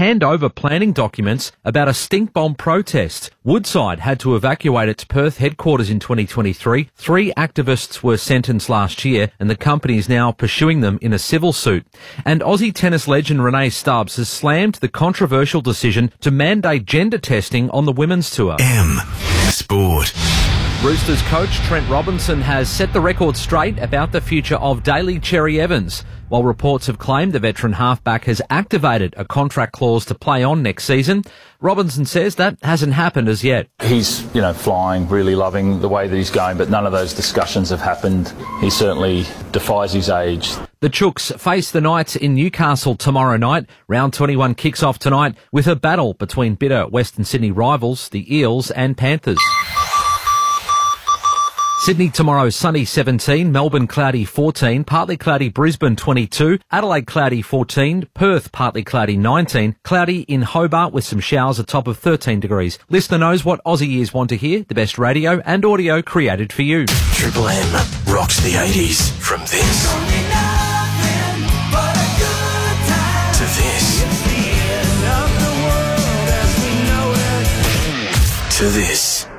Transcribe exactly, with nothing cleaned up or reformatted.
hand over planning documents about a stink bomb protest. Woodside had to evacuate its Perth headquarters in twenty twenty-three. Three activists were sentenced last year, and the company is now pursuing them in a civil suit. And Aussie tennis legend Renee Stubbs has slammed the controversial decision to mandate gender testing on the women's tour. M Sport. Roosters coach Trent Robinson has set the record straight about the future of Daly Cherry Evans, while reports have claimed the veteran halfback has activated a contract clause to play on next season. Robinson says that hasn't happened as yet. He's, you know, flying, really loving the way that he's going, but none of those discussions have happened. He certainly defies his age. The Chooks face the Knights in Newcastle tomorrow night. Round twenty-one kicks off tonight with a battle between bitter Western Sydney rivals, the Eels and Panthers. Sydney tomorrow, sunny seventeen, Melbourne cloudy fourteen, partly cloudy Brisbane twenty-two, Adelaide cloudy fourteen, Perth partly cloudy nineteen, cloudy in Hobart with some showers, a top of thirteen degrees. Listener knows what Aussie ears want to hear, the best radio and audio created for you. Triple M rocks the eighties from this to this to this.